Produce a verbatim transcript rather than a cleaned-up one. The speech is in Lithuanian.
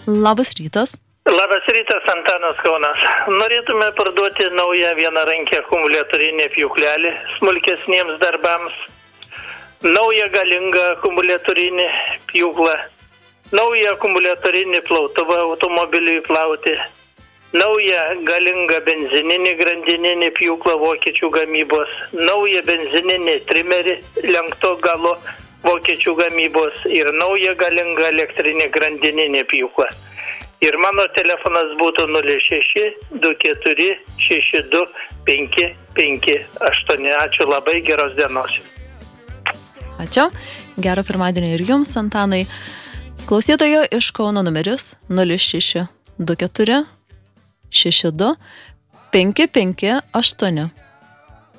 Labas rytas. Labas rytas, Antanas Kaunas. Norėtume parduoti naują vienarankę akumuliatorinę pjūklelį smulkesniems darbams, naują galingą akumuliatorinį pjūklą, naują akumuliatorinį plautuvą automobiliui plauti, naują galingą benzininį grandininį pjūklą vokiečių gamybos, naują benzininį trimerį lenkto galo vokiečių gamybos ir naują galingą elektrinį grandininį pjūklą. Ir mano telefonas būtų nulis šeši du keturi šeši du penki penki aštuoni. Ačiū labai, geros dienos. Ačiū. Gero pirmadienio ir jums, Antanai. Klausytojo iš Kauno numeris nulis šeši du keturi šeši du penki penki aštuoni.